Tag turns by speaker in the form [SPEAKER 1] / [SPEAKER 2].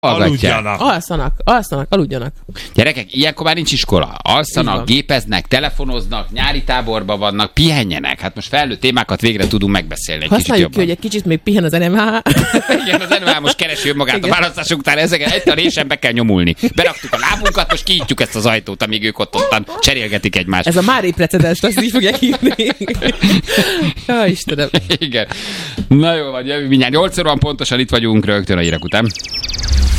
[SPEAKER 1] Aludjanak.
[SPEAKER 2] Gyerekek, ilyenkor már nincs iskola. Alszanak, gépeznek, telefonoznak, nyári táborban vannak, pihenjenek. Hát most felnőtt témákat végre tudunk megbeszélni.
[SPEAKER 1] Használjuk ki, hogy egy kicsit még pihen az NMH.
[SPEAKER 2] Igen, az NMH most keresi önmagát a választások után, ezeket egy a résen be kell nyomulni. Beraktuk a lábunkat, most kinyitjuk ezt az ajtót, amíg ők ottan cserélgetik egymást.
[SPEAKER 1] Ez a Mári precedens, azt így fogják hívni. Ja, Istenem.
[SPEAKER 2] Igen. Na jó van, jövő mindjárt. 8 óra van pontosan, itt vagyunk rögtön a hírek után.